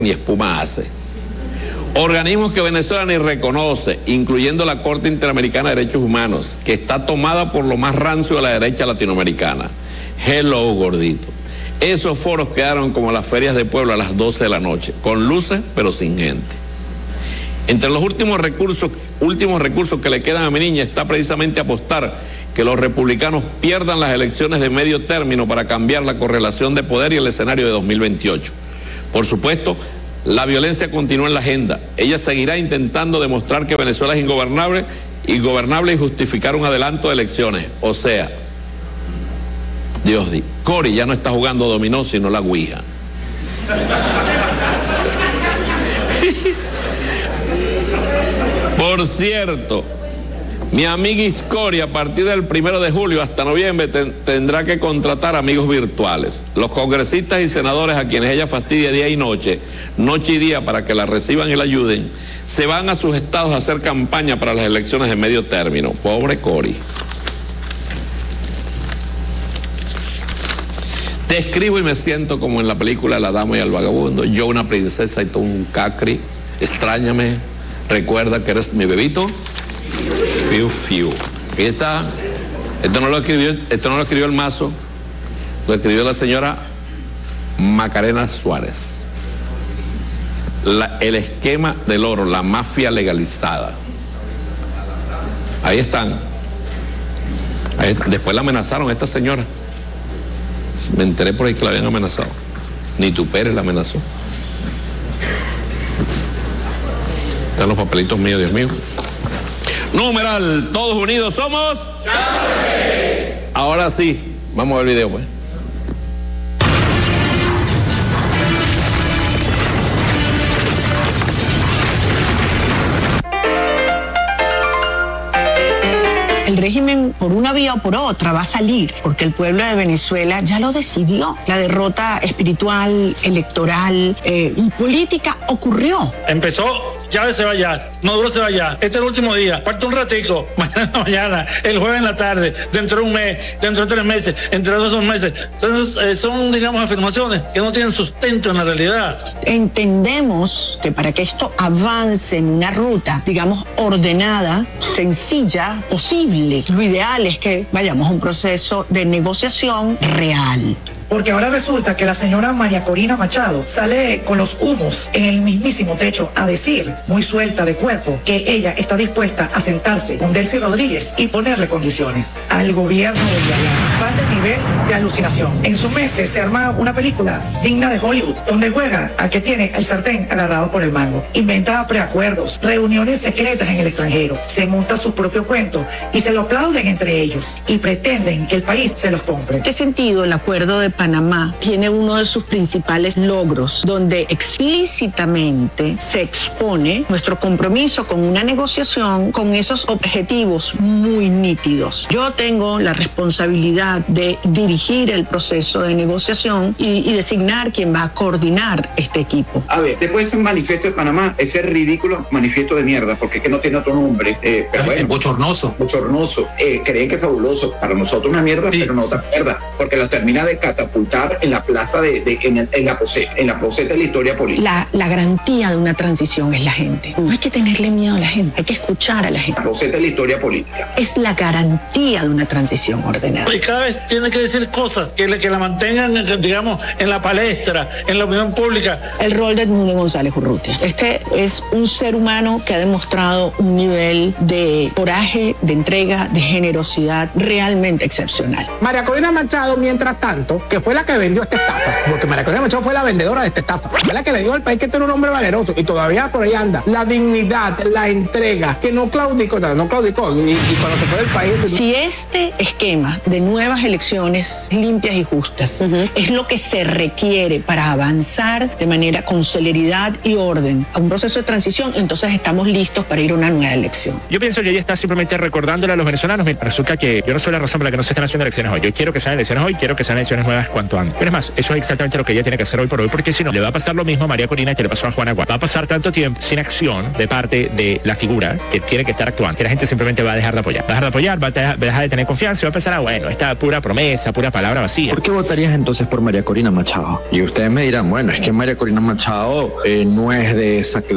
ni espuma hace. Organismos que Venezuela ni reconoce, incluyendo la Corte Interamericana de Derechos Humanos, que está tomada por lo más rancio de la derecha latinoamericana. Hello, gordito. Esos foros quedaron como las ferias de pueblo a las 12 de la noche, con luces pero sin gente. Entre los últimos recursos que le quedan a mi niña está precisamente apostar que los republicanos pierdan las elecciones de medio término para cambiar la correlación de poder y el escenario de 2028. Por supuesto, la violencia continúa en la agenda. Ella seguirá intentando demostrar que Venezuela es ingobernable y justificar un adelanto de elecciones. O sea, Dios di, Cory ya no está jugando dominó, sino la ouija. Por cierto, mi amiga Iscoria, a partir del 1 de julio hasta noviembre, tendrá que contratar amigos virtuales. Los congresistas y senadores a quienes ella fastidia día y noche y día para que la reciban y la ayuden, se van a sus estados a hacer campaña para las elecciones de medio término. Pobre Cory. Te escribo y me siento como en la película La Dama y el Vagabundo. Yo una princesa y tú un cacri. Extrañame. Recuerda que eres mi bebito. Fiu, fiu. Aquí está. Esto no lo escribió el Mazo. Lo escribió la señora Macarena Suárez. El esquema del oro, la mafia legalizada. Ahí están. Después la amenazaron a esta señora. Me enteré por ahí que la habían amenazado. Nito Pérez la amenazó. Están los papelitos míos, Dios mío. Numeral, todos unidos somos Chávez. Ahora sí, vamos a ver el video, pues. El régimen, por una vía o por otra, va a salir, porque el pueblo de Venezuela ya lo decidió. La derrota espiritual, electoral, política ocurrió. Empezó, Chávez se va ya, Maduro se va ya. Este es el último día, falta un ratico, mañana, el jueves en la tarde, dentro de un mes, dentro de 3 meses, entre 2 meses. Entonces, son, digamos, afirmaciones que no tienen sustento en la realidad. Entendemos que para que esto avance en una ruta, digamos, ordenada, sencilla, posible, lo ideal es que vayamos a un proceso de negociación real. Porque ahora resulta que la señora María Corina Machado sale con los humos en el mismísimo techo a decir, muy suelta de cuerpo, que ella está dispuesta a sentarse con Delcy Rodríguez y ponerle condiciones al gobierno de Guyana. Va del nivel de alucinación. En su mente se arma una película digna de Hollywood, donde juega a que tiene el sartén agarrado por el mango. Inventa preacuerdos, reuniones secretas en el extranjero, se monta su propio cuento y se lo aplauden entre ellos y pretenden que el país se los compre. ¿En qué sentido el acuerdo de Panamá tiene uno de sus principales logros, donde explícitamente se expone nuestro compromiso con una negociación con esos objetivos muy nítidos? Yo tengo la responsabilidad de dirigir el proceso de negociación y designar quién va a coordinar este equipo. A ver, después de ese manifiesto de Panamá, ese ridículo manifiesto de mierda, porque es que no tiene otro nombre, pero bueno, bochornoso, creen que es fabuloso, para nosotros una mierda, sí, pero no otra mierda, porque la termina de catapultar en la plata en la poseta de la historia política. La garantía de una transición es la gente. No hay que tenerle miedo a la gente, hay que escuchar a la gente. La poseta de la historia política. Es la garantía de una transición ordenada. Y cada vez tiene que decir cosas que la mantengan, digamos, en la palestra, en la opinión pública. El rol de Edmundo González Urrutia. Este es un ser humano que ha demostrado un nivel de coraje, de entrega, de generosidad realmente excepcional. María Corina Machado, mientras tanto, que fue la que vendió esta estafa, porque María Corina Machado fue la vendedora de esta estafa, fue la que le dijo al país que este era un hombre valeroso, y todavía por ahí anda la dignidad, la entrega, que no claudicó, y cuando se fue del país... Si este esquema de nuevas elecciones limpias y justas es lo que se requiere para avanzar de manera con celeridad y orden a un proceso de transición, entonces estamos listos para ir a una nueva elección. Yo pienso que ella está simplemente recordándole a los venezolanos, resulta que yo no soy la razón por la que no se están haciendo elecciones hoy. Yo quiero que sean elecciones hoy, quiero que sean elecciones nuevas hagas cuanto antes. Pero es más, eso es exactamente lo que ella tiene que hacer hoy por hoy, porque si no, le va a pasar lo mismo a María Corina que le pasó a Juana Guardia. Va a pasar tanto tiempo sin acción de parte de la figura que tiene que estar actuando, que la gente simplemente va a dejar de apoyar. Va a dejar de apoyar, va a dejar de tener confianza y va a empezar a, bueno, esta pura promesa, pura palabra vacía. ¿Por qué votarías entonces por María Corina Machado? Y ustedes me dirán, bueno, es que María Corina Machado no es de esa clase.